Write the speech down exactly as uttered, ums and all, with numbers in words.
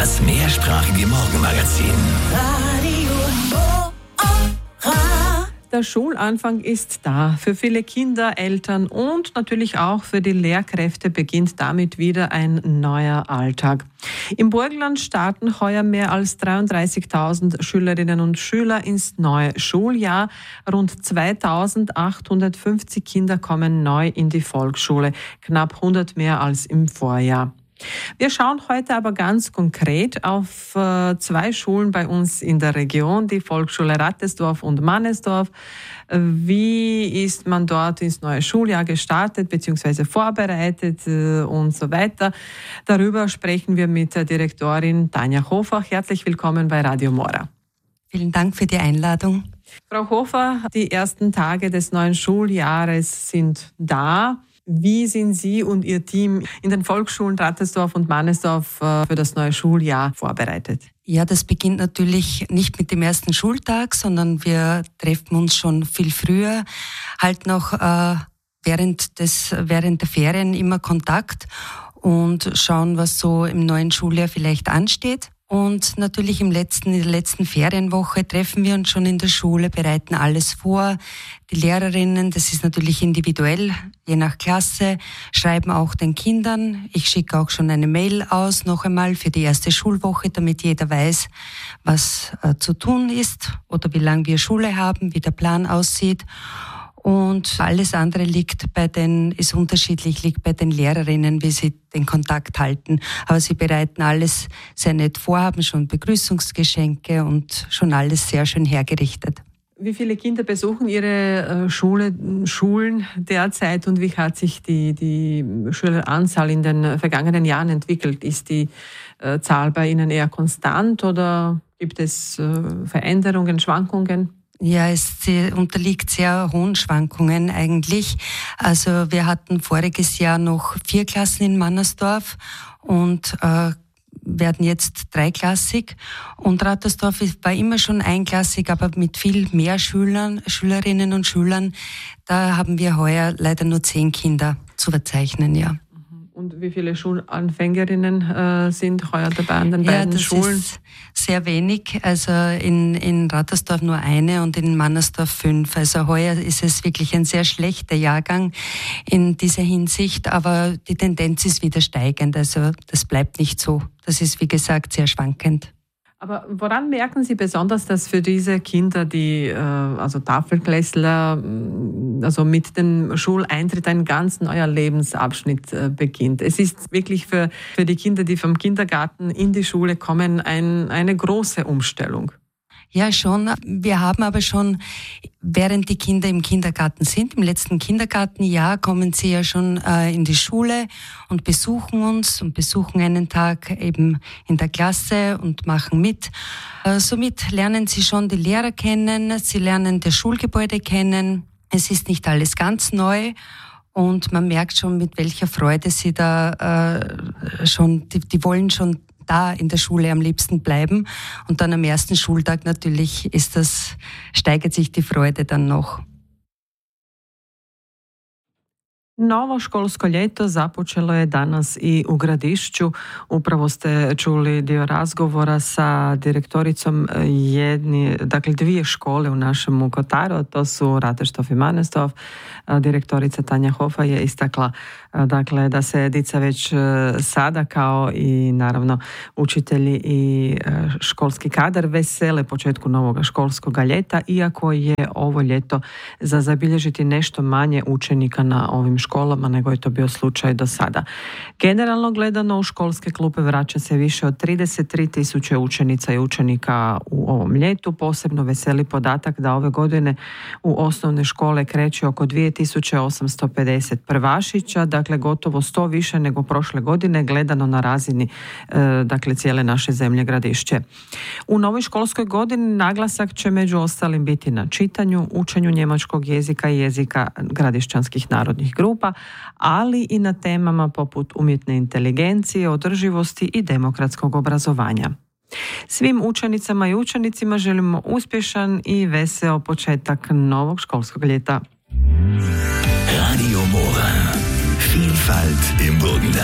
Das mehrsprachige Morgenmagazin. Der Schulanfang ist da. Für viele Kinder, Eltern und natürlich auch für die Lehrkräfte beginnt damit wieder ein neuer Alltag. Im Burgenland starten heuer mehr als dreiunddreißigtausend Schülerinnen und Schüler ins neue Schuljahr. Rund zweitausendachthundertfünfzig Kinder kommen neu in die Volksschule, knapp hundert mehr als im Vorjahr. Wir schauen heute aber ganz konkret auf äh, zwei Schulen bei uns in der Region, die Volksschule Rattesdorf und Mannesdorf. Wie ist man dort ins neue Schuljahr gestartet bzw. vorbereitet äh, und so weiter. Darüber sprechen wir mit der Direktorin Tanja Hofer. Herzlich willkommen bei Radio Mora. Vielen Dank für die Einladung. Frau Hofer, die ersten Tage des neuen Schuljahres sind da. Wie sind Sie und Ihr Team in den Volksschulen Rattesdorf und Mannesdorf für das neue Schuljahr vorbereitet? Ja, das beginnt natürlich nicht mit dem ersten Schultag, sondern wir treffen uns schon viel früher, halt noch äh, während des während der Ferien immer Kontakt und schauen, was so im neuen Schuljahr vielleicht ansteht. Und natürlich im letzten, in der letzten Ferienwoche treffen wir uns schon in der Schule, bereiten alles vor. Die Lehrerinnen, das ist natürlich individuell, je nach Klasse, schreiben auch den Kindern. Ich schicke auch schon eine Mail aus, noch einmal für die erste Schulwoche, damit jeder weiß, was äh, zu tun ist oder wie lange wir Schule haben, wie der Plan aussieht. Und alles andere liegt bei den, ist unterschiedlich, liegt bei den Lehrerinnen, wie sie den Kontakt halten. Aber sie bereiten alles sehr nett vor, haben schon Begrüßungsgeschenke und schon alles sehr schön hergerichtet. Wie viele Kinder besuchen Ihre Schule, Schulen derzeit und wie hat sich die, die Schüleranzahl in den vergangenen Jahren entwickelt? Ist die äh, Zahl bei Ihnen eher konstant oder gibt es äh, Veränderungen, Schwankungen? Ja, es unterliegt sehr hohen Schwankungen eigentlich. Also wir hatten voriges Jahr noch vier Klassen in Mannersdorf und äh, werden jetzt dreiklassig. Und Rattesdorf war immer schon einklassig, aber mit viel mehr Schülern, Schülerinnen und Schülern. Da haben wir heuer leider nur zehn Kinder zu verzeichnen, ja. Und wie viele Schulanfängerinnen äh, sind heuer dabei an den ja, beiden das Schulen? Ist sehr wenig. Also in, in Rattesdorf nur eine und in Mannersdorf fünf. Also heuer ist es wirklich ein sehr schlechter Jahrgang in dieser Hinsicht. Aber die Tendenz ist wieder steigend. Also das bleibt nicht so. Das ist, wie gesagt, sehr schwankend. Aber woran merken Sie besonders, dass für diese Kinder, die äh, also Tafelklässler, also mit dem Schuleintritt ein ganz neuer Lebensabschnitt äh, beginnt? Es ist wirklich für, für die Kinder, die vom Kindergarten in die Schule kommen, ein, eine große Umstellung. Ja, schon. Wir haben aber schon, während die Kinder im Kindergarten sind, im letzten Kindergartenjahr, kommen sie ja schon äh, in die Schule und besuchen uns und besuchen einen Tag eben in der Klasse und machen mit. Äh, somit lernen sie schon die Lehrer kennen, sie lernen das Schulgebäude kennen. Es ist nicht alles ganz neu. Und man merkt schon, mit welcher Freude sie da äh, schon, die, die wollen schon da in der Schule am liebsten bleiben. Und dann am ersten Schultag natürlich ist das, steigert sich die Freude dann noch. Novo školsko ljeto započelo je danas i u Gradišću. Upravo ste čuli dio razgovora sa direktoricom jedni, dakle dvije škole u našem Kotaru, to su Rattesdorf i Mannesdorf. Direktorica Tanja Hofer je istakla dakle da se dica već sada kao i naravno učitelji i školski kadar vesele početku novog školskog ljeta, iako je ovo ljeto za zabilježiti nešto manje učenika na ovim školama nego je to bio slučaj do sada. Generalno gledano u školske klupe vraća se više od trideset tri tisuće učenica i učenika u ovom ljetu. Posebno veseli podatak da ove godine u osnovne škole kreće oko dvije tisuće osamsto pedeset prvašića, dakle gotovo sto više nego prošle godine gledano na razini e, dakle cijele naše zemlje Gradišće. U novoj školskoj godini naglasak će među ostalim biti na čitanju, učenju njemačkog jezika i jezika gradišćanskih narodnih grupa, ali i na temama poput umjetne inteligencije, održivosti i demokratskog obrazovanja. Svim učenicama i učenicima želimo uspješan i veseo početak novog školskog ljeta. Radio Mora. Vielfalt im Burgenland.